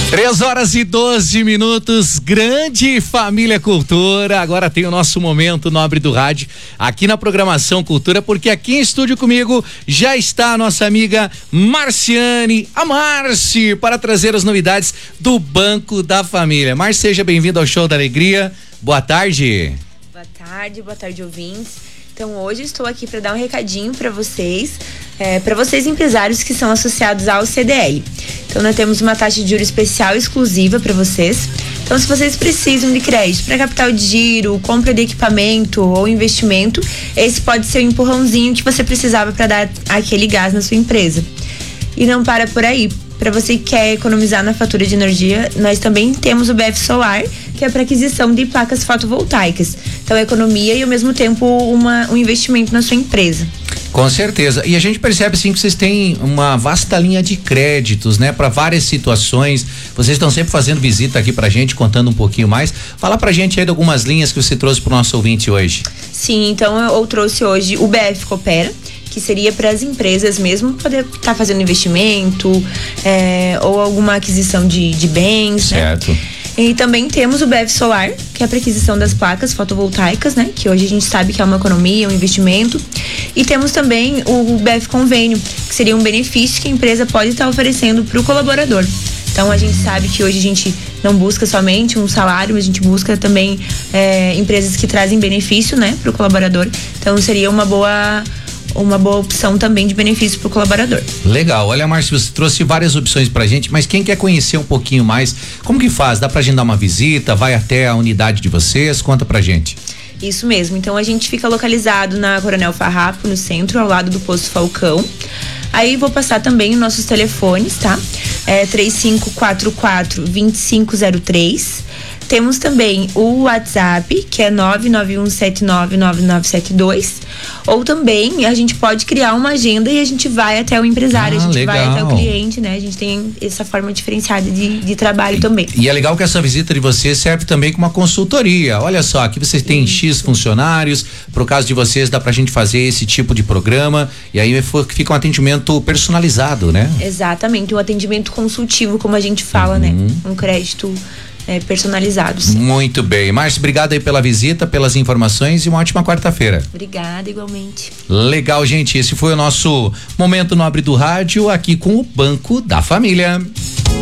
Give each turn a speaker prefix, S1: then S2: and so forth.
S1: 3h12, grande família Cultura. Agora tem o nosso momento nobre do rádio aqui na programação Cultura, porque aqui em estúdio comigo já está a nossa amiga Marciane, a Marci, para trazer as novidades do Banco da Família. Marci, seja bem-vinda ao Show da Alegria. Boa tarde.
S2: Boa tarde, ouvintes. Então hoje estou aqui para dar um recadinho para vocês empresários que são associados ao CDL. Então nós temos uma taxa de juros especial exclusiva para vocês. Então se vocês precisam de crédito para capital de giro, compra de equipamento ou investimento, esse pode ser o empurrãozinho que você precisava para dar aquele gás na sua empresa. E não para por aí. Para você que quer economizar na fatura de energia, nós também temos o BF Solar, que é para aquisição de placas fotovoltaicas. Então, economia e, ao mesmo tempo, um investimento na sua empresa.
S1: Com certeza. E a gente percebe, sim, que vocês têm uma vasta linha de créditos, né? Para várias situações. Vocês estão sempre fazendo visita aqui pra gente, contando um pouquinho mais. Fala pra gente aí de algumas linhas que você trouxe pro nosso ouvinte hoje.
S2: Sim, então eu trouxe hoje o BF Coopera, que seria para as empresas mesmo poder estar fazendo investimento ou alguma aquisição de bens,
S1: certo, né?
S2: E também temos o BF Solar, que é para aquisição das placas fotovoltaicas, né? Que hoje a gente sabe que é uma economia, um investimento. E temos também o BF Convênio, que seria um benefício que a empresa pode estar oferecendo para o colaborador. Então a gente sabe que hoje a gente não busca somente um salário, mas a gente busca também empresas que trazem benefício, né, para o colaborador. Então seria uma boa opção também de benefício para o colaborador.
S1: Legal. Olha, Márcia, você trouxe várias opções pra gente, mas quem quer conhecer um pouquinho mais, como que faz? Dá pra agendar uma visita? Vai até a unidade de vocês? Conta pra gente.
S2: Isso mesmo. Então a gente fica localizado na Coronel Farrapo, no centro, ao lado do Posto Falcão. Aí vou passar também os nossos telefones, tá? 3544-2503. Temos também o WhatsApp, que é 991799972. Ou também a gente pode criar uma agenda e a gente vai até o empresário, a gente
S1: legal.
S2: vai até o cliente, né? A gente tem essa forma diferenciada de trabalho também.
S1: E é legal que essa visita de vocês serve também como uma consultoria. Olha só, aqui vocês têm X funcionários, pro caso de vocês dá pra gente fazer esse tipo de programa e aí fica um atendimento personalizado, né?
S2: Exatamente, um atendimento consultivo, como a gente fala, né? Um crédito personalizados.
S1: Muito bem. Márcia, obrigado aí pela visita, pelas informações e uma ótima quarta-feira.
S2: Obrigada, igualmente.
S1: Legal, gente. Esse foi o nosso Momento Nobre do Rádio aqui com o Banco da Família.